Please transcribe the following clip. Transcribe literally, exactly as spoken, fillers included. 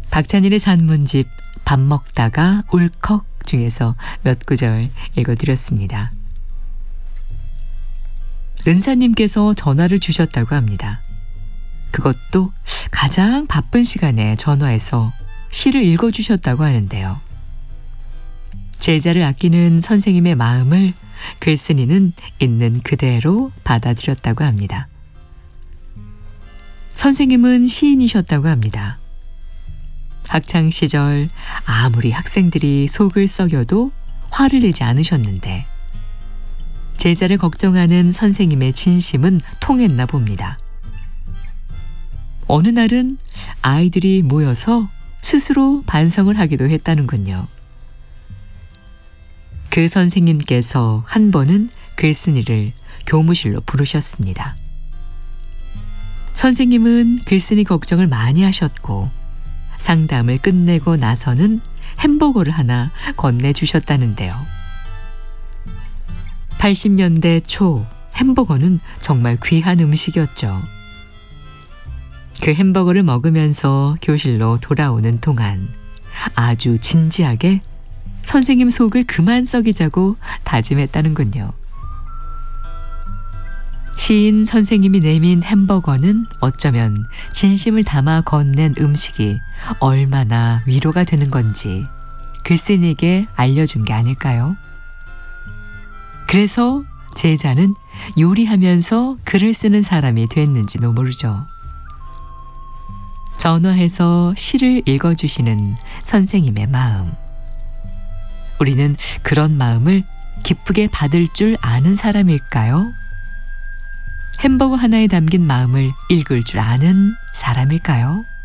박찬일의 산문집 밥 먹다가 울컥 중에서 몇 구절 읽어드렸습니다. 은사님께서 전화를 주셨다고 합니다. 그것도 가장 바쁜 시간에 전화해서 시를 읽어주셨다고 하는데요. 제자를 아끼는 선생님의 마음을 글쓴이는 있는 그대로 받아들였다고 합니다. 선생님은 시인이셨다고 합니다. 학창시절 아무리 학생들이 속을 썩여도 화를 내지 않으셨는데 제자를 걱정하는 선생님의 진심은 통했나 봅니다. 어느 날은 아이들이 모여서 스스로 반성을 하기도 했다는군요. 그 선생님께서 한 번은 글쓴이를 교무실로 부르셨습니다. 선생님은 글쓴이 걱정을 많이 하셨고 상담을 끝내고 나서는 햄버거를 하나 건네주셨다는데요. 팔십 년대 초 햄버거는 정말 귀한 음식이었죠. 그 햄버거를 먹으면서 교실로 돌아오는 동안 아주 진지하게 선생님 속을 그만 썩이자고 다짐했다는군요. 시인 선생님이 내민 햄버거는 어쩌면 진심을 담아 건넨 음식이 얼마나 위로가 되는 건지 글쓴이에게 알려준 게 아닐까요? 그래서 제자는 요리하면서 글을 쓰는 사람이 됐는지도 모르죠. 전화해서 시를 읽어주시는 선생님의 마음. 우리는 그런 마음을 기쁘게 받을 줄 아는 사람일까요? 햄버거 하나에 담긴 마음을 읽을 줄 아는 사람일까요?